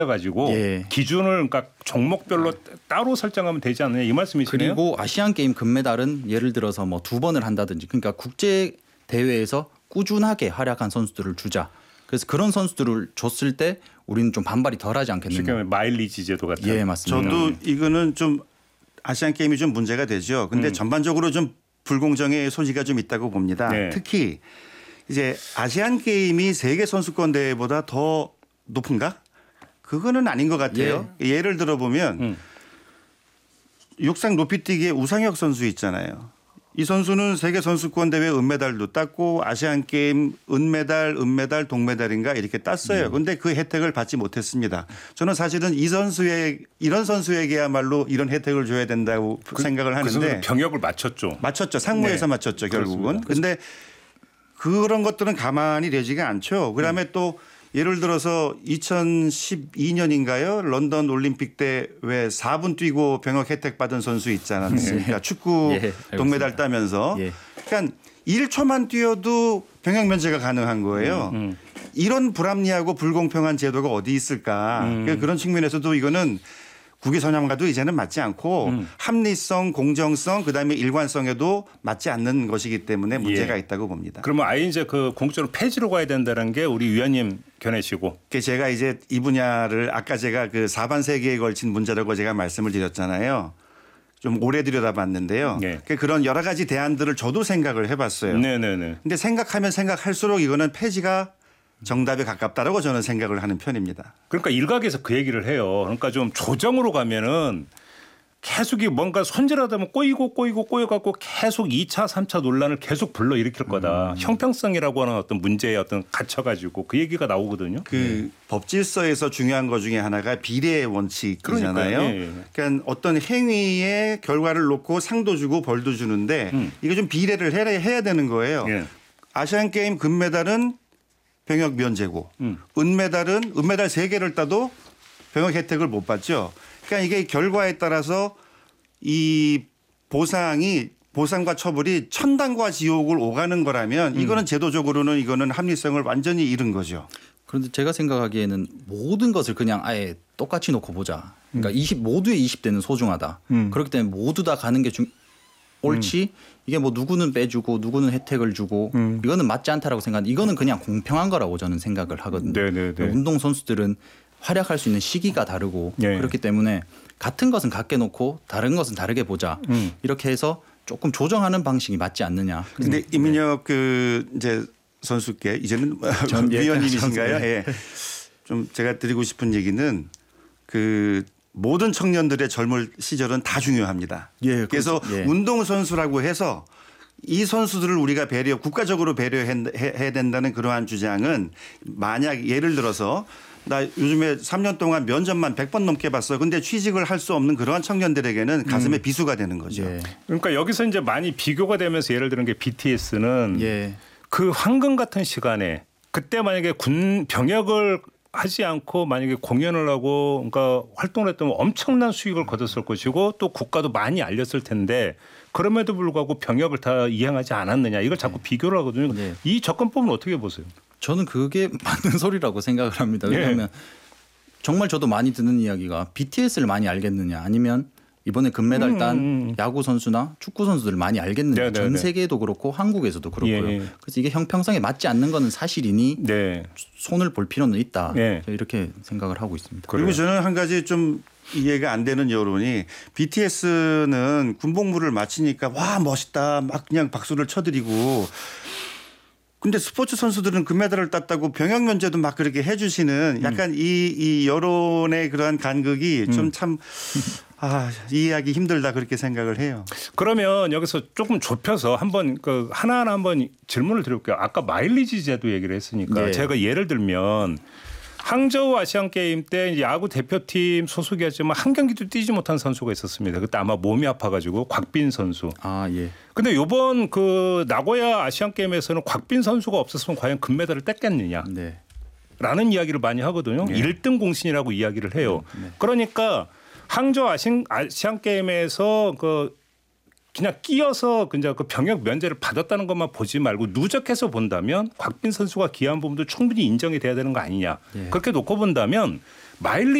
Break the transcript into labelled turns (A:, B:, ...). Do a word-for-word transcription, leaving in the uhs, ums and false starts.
A: 가지고
B: 예.
A: 기준을 그러니까 종목별로 따로 설정하면 되지 않느냐 이 말씀이시네요.
B: 그리고 아시안 게임 금메달은 예를 들어서 뭐 두 번을 한다든지 그러니까 국제 대회에서 꾸준하게 활약한 선수들을 주자. 그래서 그런 선수들을 줬을 때 우리는 좀 반발이 덜하지 않겠느냐.
A: 쉽게 말하면 마일리지 제도 같은.
B: 예, 맞습니다.
C: 저도 이거는 좀 아시안 게임이 좀 문제가 되죠. 근데
A: 음.
C: 전반적으로 좀 불공정의 소지가 좀 있다고 봅니다.
A: 네.
C: 특히 이제 아시안 게임이 세계 선수권 대회보다 더 높은가? 그거는 아닌 것 같아요. 예. 예를 들어 보면
A: 음.
C: 육상 높이뛰기의 우상혁 선수 있잖아요. 이 선수는 세계 선수권 대회 은메달도 땄고 아시안 게임 은메달, 은메달, 동메달인가 이렇게 땄어요. 그런데 그 혜택을 받지 못했습니다. 저는 사실은 이 선수의 이런 선수에게야말로 이런 혜택을 줘야 된다고
A: 그,
C: 생각을 하는데
A: 그 병역을 맞췄죠.
C: 맞췄죠. 상무에서
A: 네.
C: 맞췄죠. 결국은. 그런데 그런 것들은 가만히 되지가 않죠. 그다음에 음. 또 예를 들어서 이천십이 년인가요? 런던 올림픽 때 왜 사 분 뛰고 병역 혜택 받은 선수 있지 않았습니까? 예. 축구
B: 예,
C: 동메달 따면서.
B: 예.
C: 그러니까 일 초만 뛰어도 병역 면제가 가능한 거예요. 음, 음. 이런 불합리하고 불공평한 제도가 어디 있을까? 음. 그러니까 그런 측면에서도 이거는 국위선양과도 이제는 맞지 않고 음. 합리성, 공정성, 그다음에 일관성에도 맞지 않는 것이기 때문에 문제가 예. 있다고 봅니다.
A: 그러면 아예 이제 그 공적으로 폐지로 가야 된다는 게 우리 위원님 견해시고.
C: 제가 이제 이 분야를 아까 제가 그 사반 세기에 걸친 문제라고 제가 말씀을 드렸잖아요. 좀 오래 들여다봤는데요. 네. 그런 여러 가지 대안들을 저도 생각을 해봤어요.
A: 네네네.
C: 근데 생각하면 생각할수록 이거는 폐지가 정답에 가깝다라고 저는 생각을 하는 편입니다.
A: 그러니까 일각에서 그 얘기를 해요. 그러니까 좀 조정으로 가면은 계속 뭔가 손질하다 보면 꼬이고 꼬이고 꼬여갖고 계속 이 차, 삼 차 논란을 계속 불러일으킬 거다. 음. 형평성이라고 하는 어떤 문제에 어떤 갇혀가지고 그 얘기가 나오거든요.
C: 그
A: 네.
C: 법질서에서 중요한 것 중에 하나가 비례의 원칙이잖아요. 네. 그러니까 어떤 행위의 결과를 놓고 상도 주고 벌도 주는데 음. 이거 좀 비례를 해야 되는 거예요. 네. 아시안 게임 금메달은 병역 면제고 음. 은메달은 은메달 세 개를 따도 병역 혜택을 못 받죠. 그러니까 이게 결과에 따라서 이 보상이 보상과 처벌이 천당과 지옥을 오가는 거라면 이거는 음. 제도적으로는 이거는 합리성을 완전히 잃은 거죠.
B: 그런데 제가 생각하기에는 모든 것을 그냥 아예 똑같이 놓고 보자. 그러니까 음. 이십 모두의 이십 대는 소중하다. 음. 그렇기 때문에 모두 다 가는 게 중, 옳지. 음. 이게 뭐 누구는 빼주고 누구는 혜택을 주고 음. 이거는 맞지 않다라고 생각하는데 이거는 그냥 공평한 거라고 저는 생각을 하거든요.
A: 네네네.
B: 운동 선수들은 활약할 수 있는 시기가 다르고 네. 그렇기 때문에 같은 것은 같게 놓고 다른 것은 다르게 보자. 음. 이렇게 해서 조금 조정하는 방식이 맞지 않느냐.
C: 그런데 이민혁 그 이제 선수께 이제는 전 위원님이신가요? 예. 좀 제가 드리고 싶은 얘기는 그 모든 청년들의 젊을 시절은 다 중요합니다. 예, 그래서 예. 운동선수라고 해서 이 선수들을 우리가 배려, 국가적으로 배려해야 된다는 그러한 주장은 만약 예를 들어서 나 요즘에 삼 년 동안 면접만 백 번 넘게 봤어. 근데 취직을 할 수 없는 그러한 청년들에게는 가슴에 음. 비수가 되는 거죠.
A: 예. 그러니까 여기서 이제 많이 비교가 되면서 예를 들은 게 비티에스는
B: 예.
A: 그 황금 같은 시간에 그때 만약에 군 병역을 하지 않고 만약에 공연을 하고 그러니까 활동을 했다면 엄청난 수익을 거뒀을 것이고 또 국가도 많이 알렸을 텐데 그럼에도 불구하고 병역을 다 이행하지 않았느냐 이걸 자꾸 네. 비교를 하거든요. 네. 이 접근법은 어떻게 보세요?
B: 저는 그게 맞는 소리라고 생각을 합니다. 왜냐하면 네. 정말 저도 많이 듣는 이야기가 비티에스를 많이 알겠느냐 아니면 이번에 금메달 딴 음. 야구 선수나 축구 선수들을 많이 알겠느냐. 네네네. 전 세계도 그렇고 한국에서도 그렇고요. 예. 그래서 이게 형평성에 맞지 않는 거는 사실이니 네. 손을 볼 필요는 있다. 네. 이렇게 생각을 하고 있습니다.
C: 그리고 저는 한 가지 좀 이해가 안 되는 여론이 비티에스는 군복무를 마치니까 와 멋있다 막 그냥 박수를 쳐드리고 근데 스포츠 선수들은 금메달을 땄다고 병역 면제도 막 그렇게 해 주시는 약간 음. 이, 이 여론의 그러한 간극이 음. 좀 참 아, 이해하기 힘들다 그렇게 생각을 해요.
A: 그러면 여기서 조금 좁혀서 한번 그 하나하나 한번 질문을 드려볼게요. 아까 마일리지 제도 얘기를 했으니까 네. 제가 예를 들면 항저우 아시안 게임 때 야구 대표팀 소속이었지만 한 경기도 뛰지 못한 선수가 있었습니다. 그때 아마 몸이 아파가지고 곽빈 선수.
B: 아 예.
A: 근데 이번 그 나고야 아시안 게임에서는 곽빈 선수가 없었으면 과연 금메달을 땄겠느냐.
B: 네.
A: 라는 이야기를 많이 하거든요. 네. 일 등 공신이라고 이야기를 해요. 네. 그러니까 항저우 아시안, 아시안 게임에서 그 그냥 끼어서 그냥 그 병역 면제를 받았다는 것만 보지 말고 누적해서 본다면 곽빈 선수가 기여한 부분도 충분히 인정이 돼야 되는 거 아니냐. 예. 그렇게 놓고 본다면 마일리